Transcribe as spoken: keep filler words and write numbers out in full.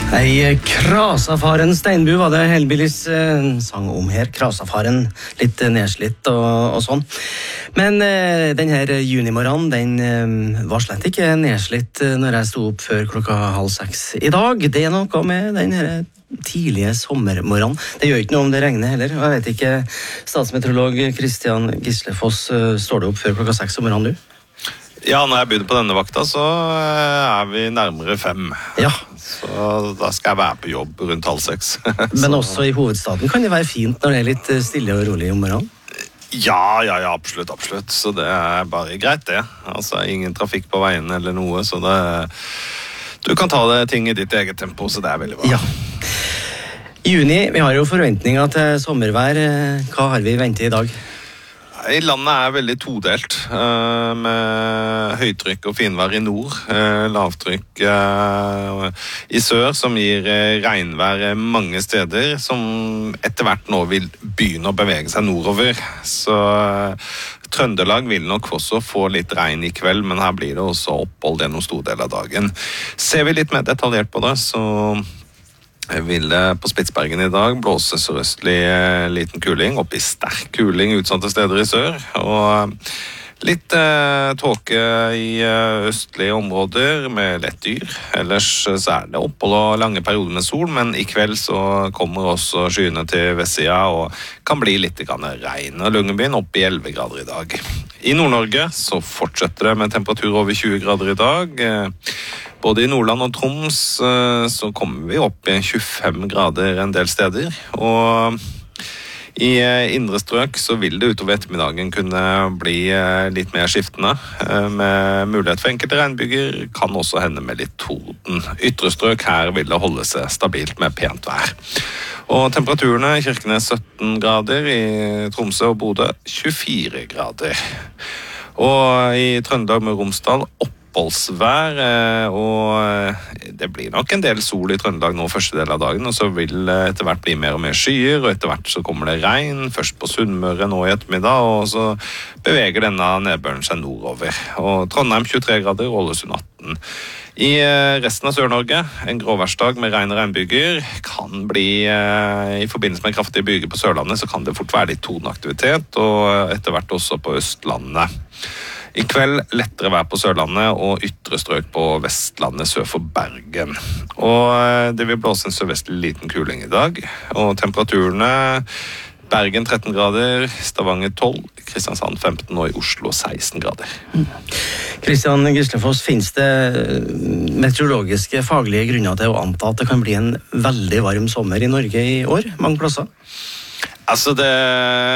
Ei krasafaren Steinbu var det Hellbillies eh, sang om her. Krasafaren, litt eh, nedslitt og, og sånn. Men eh, den her junimorgenen, den eh, var slett ikke nedslitt eh, når jeg sto opp før klokka halv seks i dag. Det er noe med den her tidlige sommermorgenen. Det gjør ikke noe om det regner heller. Og jeg vet ikke, statsmeteorolog Kristian Gislefoss, eh, står du opp før klokka seks om morgenen du? Ja, når jeg begynner på denne vakta, så er vi nærmere fem. Ja. Så da skal jeg være på jobb rundt halv seks. Men også i hovedstaden kan det være fint når det er litt stille og rolig om morgenen? Ja, ja, ja, absolutt, absolutt. Så det er bare greit det. Altså, ingen trafikk på veien eller noe, så det... Du kan ta det ting i ditt eget tempo, så det er veldig bra. Ja. I juni, vi har jo forventninger til sommervær. Hva har vi ventet i dag? I landet er veldig todelt, med høytrykk og finvær i nord, lavtrykk i sør som gir regnvær mange steder, som etter hvert nå vil begynne å bevege seg nordover. Så Trøndelag vil nok også få litt regn i kveld, men her blir det også opphold gjennom stor del av dagen. Ser vi litt mer detaljert på det, så vil det på Spitsbergen i dag blåse sørøstlig liten kuling, opp i sterk kuling utsatte steder i sør, og litt eh, tåke i østlige områder med lett dyr. Ellers så er det opphold og lange perioder med sol, men i kveld så kommer også skyene til vestsida og kan bli litt grann regn og Longyearbyen opp i elleve grader i dag. I Nord-Norge så fortsetter det med temperatur over tjue grader i dag. Både i Nordland og Troms så kommer vi opp i tjuefem grader en del steder, og i indre strøk så vil det utover ettermiddagen kunne bli litt mer skiftende, med mulighet for enkelte regnbyger, kan også hende med litt torden. Ytre strøk her vil det holde seg stabilt med pent vær. Og temperaturene i Kirkenes sytten grader, i Tromsø og Bodø tjuefire grader. Og i Trøndelag med Romsdal oppholdsvær, og det blir nok en del sol i Trøndelag nå første del av dagen, og så vil det etter hvert bli mer og mer skyer, og etter hvert så kommer det regn, først på Sunnmøre nå i ettermiddag, og så beveger denne nedbøren seg nordover. Og Trondheim tjuetre grader, Ålesund atten. I resten av Sør-Norge, en gråværsdag med regn og regnbyger, kan bli, i forbindelse med kraftige byger på Sørlandet, så kan det fort være litt tordenaktivitet, og etter hvert også på Østlandet. I kveld lettere vær på Sørlandet og ytre strøk på Vestlandet sør for Bergen. Og det vil blåse en sørvestlig liten kuling i dag, og temperaturene Bergen tretten grader, Stavanger tolv, Kristiansand femten og i Oslo seksten grader. Kristian Gislefoss, finnes det meteorologiske faglige grunner til å anta at det kan bli en veldig varm sommer i Norge i år, mange plasser? Altså det